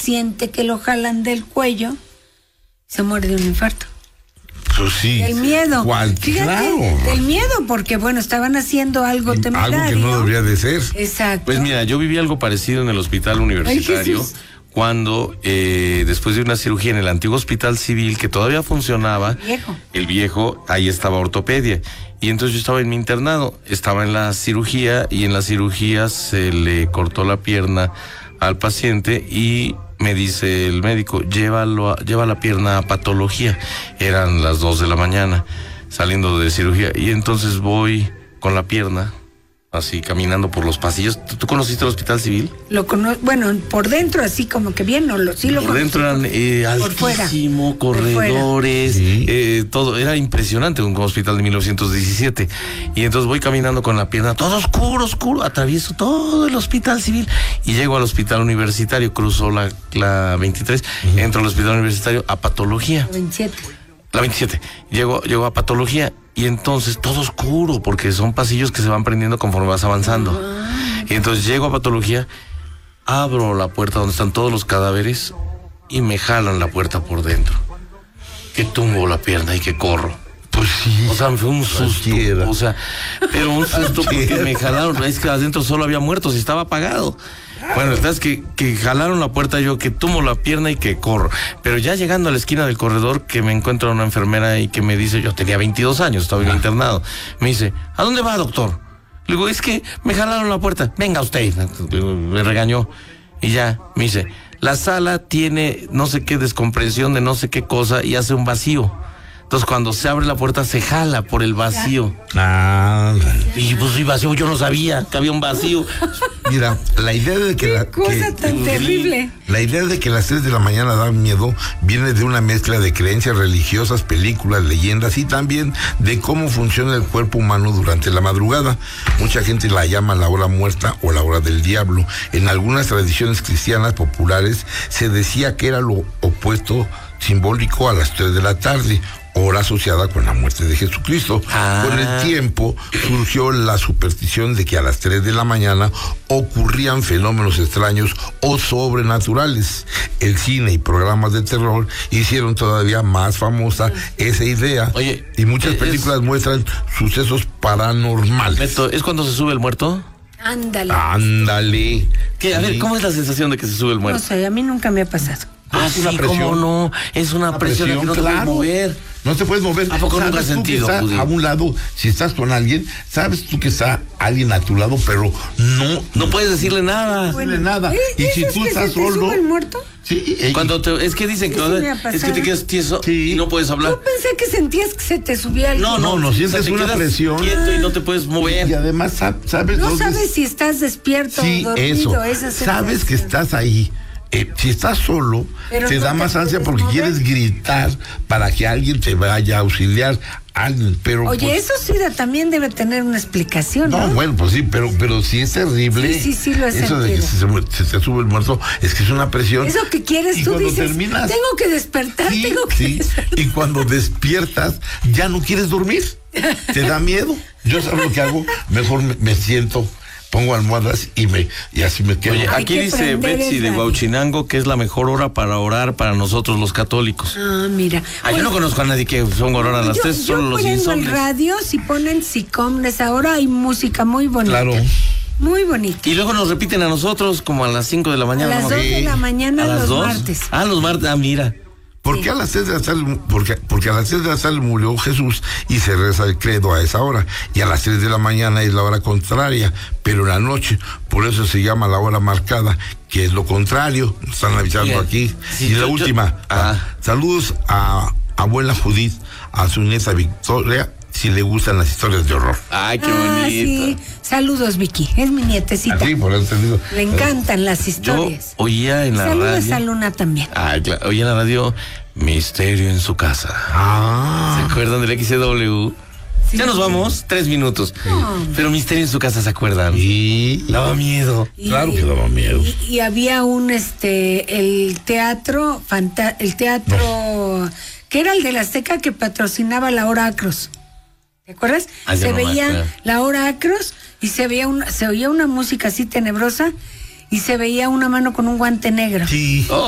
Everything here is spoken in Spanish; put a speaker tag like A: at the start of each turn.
A: siente que lo jalan del cuello, se muere de un infarto.
B: Pues sí.
A: Del miedo.
B: Fíjate, claro.
A: Del miedo, porque bueno, estaban haciendo algo temerario.
B: Algo que no debería de ser.
A: Exacto.
C: Pues mira, yo viví algo parecido en el hospital universitario. Cuando después de una cirugía en el antiguo hospital civil que todavía funcionaba, el viejo, ahí estaba ortopedia. Y entonces yo estaba en mi internado, estaba en la cirugía y en la cirugía se le cortó la pierna al paciente y me dice el médico, lleva la pierna a patología. Eran las 2 de la mañana saliendo de cirugía y entonces voy con la pierna así caminando por los pasillos. ¿Tú conociste el hospital civil?
A: Lo conozco, bueno, por dentro así como que bien, sí lo
C: por dentro eran altísimo, corredores, todo, era impresionante, un hospital de 1917. Y entonces voy caminando con la pierna, todo oscuro, atravieso todo el hospital civil y llego al hospital universitario, cruzo la 23, entro al hospital universitario a patología. La 27. Llego a patología y entonces todo oscuro porque son pasillos que se van prendiendo conforme vas avanzando. Y entonces llego a patología, abro la puerta donde están todos los cadáveres y me jalan la puerta por dentro. Que tumbo la pierna y que corro.
B: Pues sí.
C: O sea, me fue un susto. O sea, pero un susto porque me jalaron. Es que adentro solo había muertos y estaba apagado. Bueno, es que jalaron la puerta, yo que tumbo la pierna y que corro. Pero ya llegando a la esquina del corredor, que me encuentro a una enfermera y que me dice, yo tenía 22 años, estaba internado. Me dice, ¿a dónde va, doctor? Le digo, es que me jalaron la puerta. Venga usted. Me regañó. Y ya, me dice, la sala tiene no sé qué descompresión de no sé qué cosa y hace un vacío. Entonces, cuando se abre la puerta, se jala por el vacío. Y pues sí, vacío, yo no sabía que había un vacío.
B: Mira, la idea de que...
A: ¡Qué cosa tan terrible!
B: La idea de que las 3 de la mañana dan miedo viene de una mezcla de creencias religiosas, películas, leyendas y también de cómo funciona el cuerpo humano durante la madrugada. Mucha gente la llama la hora muerta o la hora del diablo. En algunas tradiciones cristianas populares se decía que era lo opuesto simbólico a las 3 de la tarde, hora asociada con la muerte de Jesucristo. Con el tiempo surgió la superstición de que a las 3 de la mañana ocurrían fenómenos extraños o sobrenaturales. El cine y programas de terror hicieron todavía más famosa esa idea.
C: Oye,
B: y muchas películas muestran sucesos paranormales.
C: Beto, ¿es cuando se sube el muerto?
B: Ándale.
C: ¿Qué? A ver, ¿cómo es la sensación de que se sube el muerto?
A: No sé, a mí nunca me ha pasado.
B: Es una presión.
C: ¿Cómo no? Es una presión que no te puedes mover.
B: No te puedes mover.
C: ¿A poco nunca has sentido?
B: A un lado, si estás con alguien, sabes tú que está alguien a tu lado, pero
C: no puedes decirle nada.
B: Y si tú estás solo.
A: ¿Te sube el muerto?
B: Sí.
C: Es que dicen que es que te quedas tieso y no puedes hablar.
A: Yo pensé que sentías que se te subía algo.
B: No, sientes una presión.
C: Quieto y no te puedes mover.
B: Y además sabes.
A: No sabes si estás despierto o dormido.
B: Eso. Sabes que estás ahí. Si estás solo, te da más ansia porque quieres gritar para que alguien te vaya a auxiliar. Pero
A: oye,
B: pues,
A: eso sí también debe tener una explicación, ¿no?
B: Bueno, pues sí, pero si es terrible.
A: Sí, lo he
B: eso
A: sentido.
B: De que se te sube el muerto, es que es una presión.
A: Eso que quieres,
B: y
A: tú
B: cuando
A: dices,
B: terminas,
A: tengo que despertar.
B: Y cuando despiertas, ya no quieres dormir. Te da miedo. Yo sabes lo que hago, mejor me siento, pongo almohadas y así me quedo.
C: Oye, aquí dice Betsy de Huauchinango que es la mejor hora para orar para nosotros los católicos.
A: Mira.
C: Yo no conozco a nadie que son orar a las 3, solo los insomnes.
A: El radio, si ponen Sicomnes, ahora hay música muy bonita.
B: Claro.
A: Muy bonita.
C: Y luego nos repiten a nosotros como a las 5 de la mañana.
A: A las 2 de la mañana los martes.
C: Los martes, mira.
B: ¿Por qué a las 6 de la tarde? Porque a las 6 de la tarde murió Jesús y se reza el credo a esa hora. Y a las 3 de la mañana es la hora contraria, pero en la noche. Por eso se llama la hora marcada, que es lo contrario. Nos están avisando aquí. Sí, y la última. Saludos a abuela Judith, a su nieta Victoria, si le gustan las historias de horror.
C: Ay, qué bonito.
A: Sí. Saludos, Vicky. Es mi nietecita.
B: Sí, por eso te digo.
A: Le encantan las historias.
C: Yo oía en la radio.
A: Saludos a Luna también.
C: Claro. Oía en la radio Misterio en su casa. ¿Se acuerdan del XCW? Sí. Ya nos vamos, 3 minutos. Pero Misterio en su casa, ¿se acuerdan?
B: Sí.
C: Daba miedo.
B: Claro que daba miedo.
A: Y había el teatro, que era el de la Azteca que patrocinaba la hora Acros. ¿Te acuerdas? Se veía la hora Acros y se oía una música así tenebrosa y se veía una mano con un guante negro.
B: Sí.